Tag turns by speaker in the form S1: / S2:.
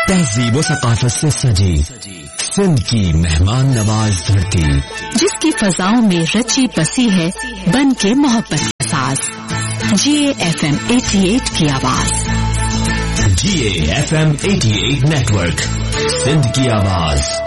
S1: तहजीब व सकाफत से सजी सिंध की मेहमान नवाज धरती,
S2: जिसकी फजाओं में रची बसी है बन के मोहब्बत का साज। GAFM 88 की आवाज।
S1: GAFM 88 नेटवर्क, सिंध की आवाज।